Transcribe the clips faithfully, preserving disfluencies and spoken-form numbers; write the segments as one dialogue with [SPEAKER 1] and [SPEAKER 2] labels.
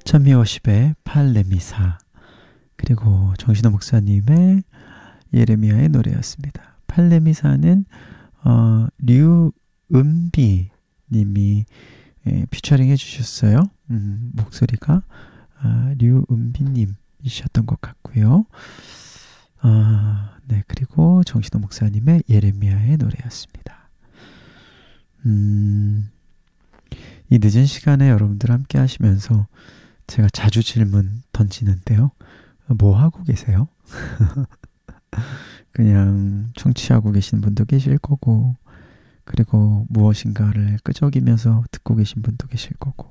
[SPEAKER 1] 천미오십의 팔레미사, 그리고 정신호 목사님의 예레미야의 노래였습니다. 팔레미사는 어, 류은비 님이 예, 피처링 해주셨어요. 음, 목소리가 아, 류은비 님이셨던 것 같고요. 아, 네, 그리고 정신호 목사님의 예레미야의 노래였습니다. 음, 이 늦은 시간에 여러분들 함께 하시면서 제가 자주 질문 던지는데요. 뭐 하고 계세요? 그냥 청취하고 계신 분도 계실 거고, 그리고 무엇인가를 끄적이면서 듣고 계신 분도 계실 거고,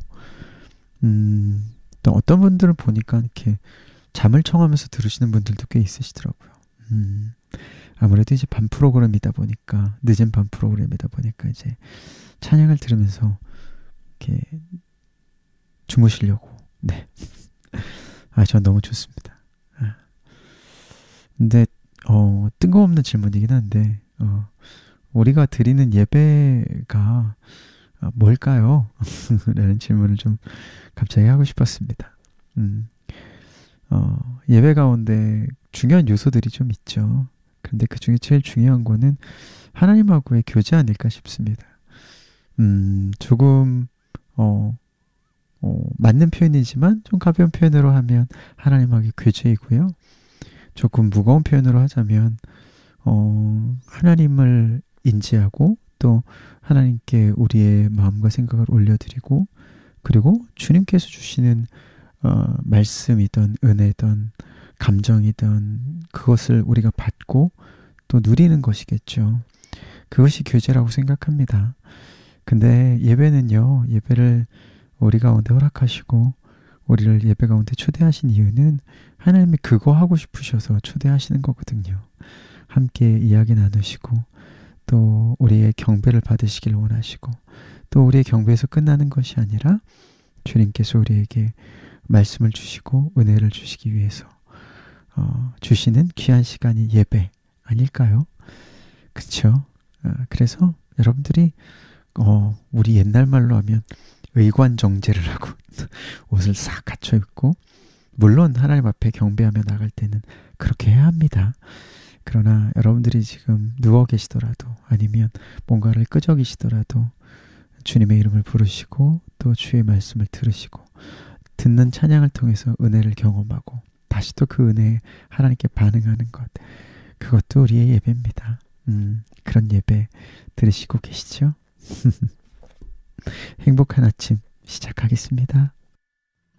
[SPEAKER 1] 음, 또 어떤 분들을 보니까 이렇게 잠을 청하면서 들으시는 분들도 꽤 있으시더라고요. 음, 아무래도 이제 밤 프로그램이다 보니까, 늦은 밤 프로그램이다 보니까 이제 찬양을 들으면서 이렇게 주무시려고. 네. 아, 전 너무 좋습니다. 아. 근데 어, 뜬금없는 질문이긴 한데 어, 우리가 드리는 예배가 어, 뭘까요? 라는 질문을 좀 갑자기 하고 싶었습니다. 음, 어, 예배 가운데 중요한 요소들이 좀 있죠. 그런데 그 중에 제일 중요한 거는 하나님하고의 교제 아닐까 싶습니다. 음, 조금 어, 어, 맞는 표현이지만 좀 가벼운 표현으로 하면 하나님하고의 교제이고요. 조금 무거운 표현으로 하자면 어, 하나님을 인지하고 또 하나님께 우리의 마음과 생각을 올려드리고, 그리고 주님께서 주시는 어, 말씀이든 은혜든 감정이든 그것을 우리가 받고 또 누리는 것이겠죠. 그것이 교제라고 생각합니다. 근데 예배는요, 예배를 우리 가운데 허락하시고 우리를 예배 가운데 초대하신 이유는 하나님이 그거 하고 싶으셔서 초대하시는 거거든요. 함께 이야기 나누시고 또 우리의 경배를 받으시길 원하시고, 또 우리의 경배에서 끝나는 것이 아니라 주님께서 우리에게 말씀을 주시고 은혜를 주시기 위해서 어, 주시는 귀한 시간이 예배 아닐까요? 그쵸? 어, 그래서 여러분들이 어, 우리 옛날 말로 하면 의관정제를 하고 옷을 싹 갖춰 입고, 물론 하나님 앞에 경배하며 나갈 때는 그렇게 해야 합니다. 그러나 여러분들이 지금 누워 계시더라도 아니면 뭔가를 끄적이시더라도 주님의 이름을 부르시고 또 주의 말씀을 들으시고 듣는 찬양을 통해서 은혜를 경험하고 다시 또 그 은혜에 하나님께 반응하는 것, 그것도 우리의 예배입니다. 음, 그런 예배 들으시고 계시죠? 행복한 아침 시작하겠습니다.